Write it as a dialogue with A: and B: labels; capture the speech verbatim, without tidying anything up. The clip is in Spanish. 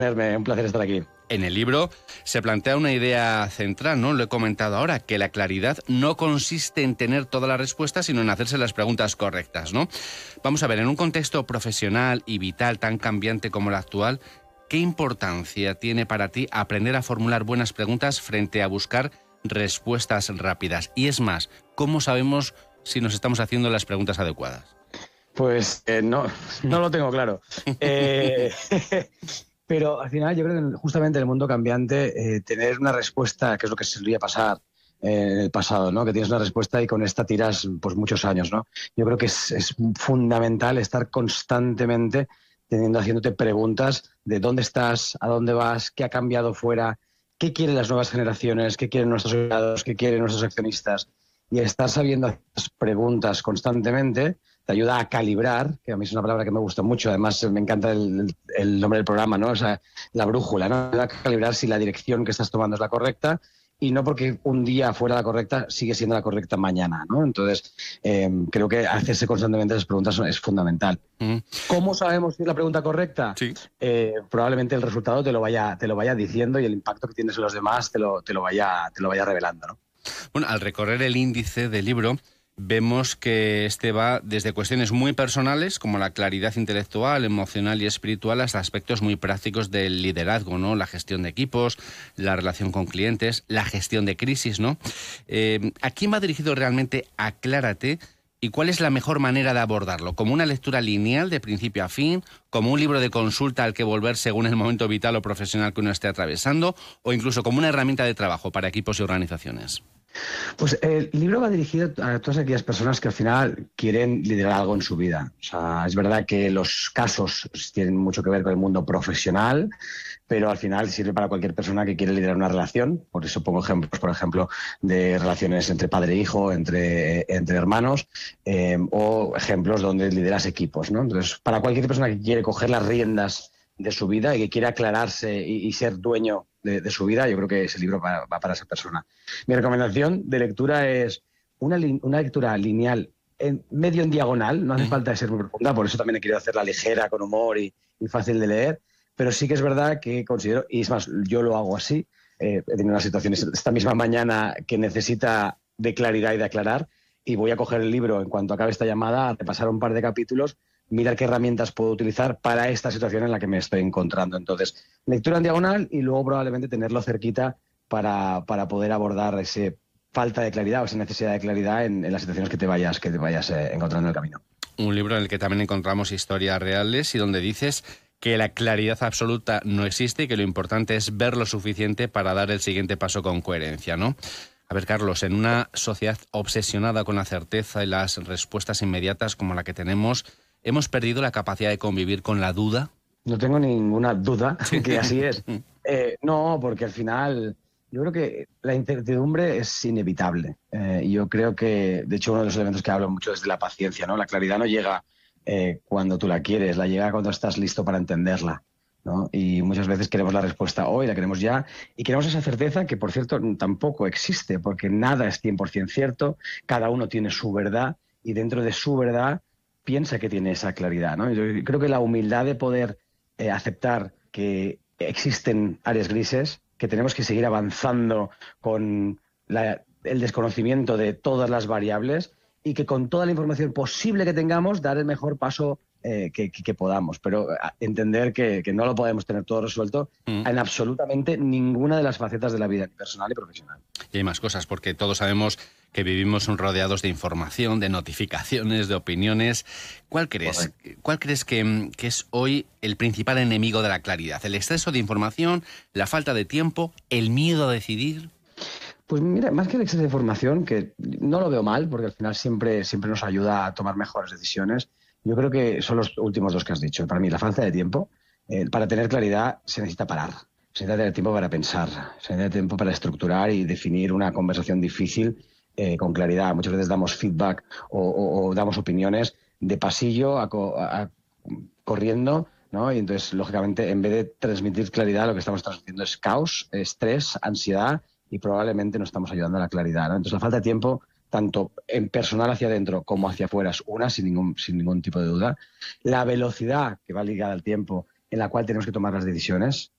A: Un placer estar aquí.
B: En el libro se plantea una idea central, ¿no? Lo he comentado ahora, que la claridad no consiste en tener todas las respuestas, sino en hacerse las preguntas correctas, ¿no? Vamos a ver, en un contexto profesional y vital tan cambiante como el actual, ¿qué importancia tiene para ti aprender a formular buenas preguntas frente a buscar respuestas rápidas? Y es más, ¿cómo sabemos si nos estamos haciendo las preguntas adecuadas?
A: Pues eh, no, no lo tengo claro. Eh, pero al final yo creo que justamente en el mundo cambiante eh, tener una respuesta, que es lo que solía pasar en el pasado, ¿no? Que tienes una respuesta y con esta tiras pues muchos años, ¿no? Yo creo que es, es fundamental estar constantemente teniendo, haciéndote preguntas de dónde estás, a dónde vas, qué ha cambiado fuera, qué quieren las nuevas generaciones, qué quieren nuestros empleados, qué quieren nuestros accionistas. Y estar sabiendo hacer preguntas constantemente te ayuda a calibrar, que a mí es una palabra que me gusta mucho, además me encanta el, el nombre del programa, ¿no? O sea, la brújula, ¿no? Te ayuda a calibrar si la dirección que estás tomando es la correcta y no porque un día fuera la correcta, sigue siendo la correcta mañana, ¿no? Entonces, eh, creo que hacerse constantemente esas preguntas es fundamental. Mm. ¿Cómo sabemos si es la pregunta correcta?
B: Sí.
A: Eh, probablemente el resultado te lo vaya, te lo vaya diciendo y el impacto que tienes en los demás te lo, te lo, vaya, te lo vaya revelando, ¿no?
B: Bueno, al recorrer el índice del libro, vemos que este va desde cuestiones muy personales, como la claridad intelectual, emocional y espiritual, hasta aspectos muy prácticos del liderazgo, ¿no? La gestión de equipos, la relación con clientes, la gestión de crisis, ¿no? Eh, ¿A quién va dirigido realmente Aclárate? ¿Y cuál es la mejor manera de abordarlo? ¿Como una lectura lineal de principio a fin? ¿Como un libro de consulta al que volver según el momento vital o profesional que uno esté atravesando? ¿O incluso como una herramienta de trabajo para equipos y organizaciones?
A: Pues el libro va dirigido a todas aquellas personas que al final quieren liderar algo en su vida. O sea, es verdad que los casos tienen mucho que ver con el mundo profesional, pero al final sirve para cualquier persona que quiere liderar una relación. Por eso pongo ejemplos, por ejemplo, de relaciones entre padre e hijo, entre, entre hermanos, eh, o ejemplos donde lideras equipos, ¿no? Entonces, para cualquier persona que quiere coger las riendas de su vida y que quiere aclararse y, y ser dueño de, de su vida, yo creo que ese libro va, va para esa persona. Mi recomendación de lectura es una, una lectura lineal, en, medio en diagonal, no hace falta ser muy profunda, por eso también he querido hacerla ligera, con humor y, y fácil de leer, pero sí que es verdad que considero, y es más, yo lo hago así, eh, he tenido unas situaciones esta misma mañana que necesita de claridad y de aclarar, y voy a coger el libro en cuanto acabe esta llamada, a repasar un par de capítulos, mirar qué herramientas puedo utilizar para esta situación en la que me estoy encontrando. Entonces, lectura en diagonal y luego probablemente tenerlo cerquita para, para poder abordar esa falta de claridad o esa necesidad de claridad en, en las situaciones que te vayas, que te vayas eh, encontrando en el camino.
B: Un libro en el que también encontramos historias reales y donde dices que la claridad absoluta no existe y que lo importante es ver lo suficiente para dar el siguiente paso con coherencia, ¿no? A ver, Carlos, en una sociedad obsesionada con la certeza y las respuestas inmediatas como la que tenemos, ¿hemos perdido la capacidad de convivir con la duda?
A: No tengo ninguna duda que así es. Eh, no, porque al final yo creo que la incertidumbre es inevitable. Eh, yo creo que, de hecho, uno de los elementos que hablo mucho es de la paciencia, ¿no? La claridad no llega eh, cuando tú la quieres, la llega cuando estás listo para entenderla, ¿no? Y muchas veces queremos la respuesta hoy, la queremos ya, y queremos esa certeza que, por cierto, tampoco existe, porque nada es cien por ciento cierto, cada uno tiene su verdad, y dentro de su verdad piensa que tiene esa claridad, ¿no? Yo creo que la humildad de poder eh, aceptar que existen áreas grises, que tenemos que seguir avanzando con la, el desconocimiento de todas las variables y que con toda la información posible que tengamos, dar el mejor paso eh, que, que, que podamos. Pero entender que, que no lo podemos tener todo resuelto mm. en absolutamente ninguna de las facetas de la vida, personal y profesional.
B: Y hay más cosas, porque todos sabemos que vivimos rodeados de información, de notificaciones, de opiniones. ¿Cuál crees, ¿cuál crees que, que es hoy el principal enemigo de la claridad? ¿El exceso de información, la falta de tiempo, el miedo a decidir?
A: Pues mira, más que el exceso de información, que no lo veo mal, porque al final siempre, siempre nos ayuda a tomar mejores decisiones, yo creo que son los últimos dos que has dicho. Para mí, la falta de tiempo. Eh, para tener claridad se necesita parar, se necesita tener tiempo para pensar, se necesita tiempo para estructurar y definir una conversación difícil eh, con claridad. Muchas veces damos feedback o, o, o damos opiniones de pasillo a, a, a corriendo, ¿no? Y entonces, lógicamente, en vez de transmitir claridad, lo que estamos transmitiendo es caos, estrés, ansiedad, y probablemente no estamos ayudando a la claridad, ¿no? Entonces, la falta de tiempo, tanto en personal hacia adentro como hacia afuera, es una, sin ningún, sin ningún tipo de duda. La velocidad que va ligada al tiempo en la cual tenemos que tomar las decisiones,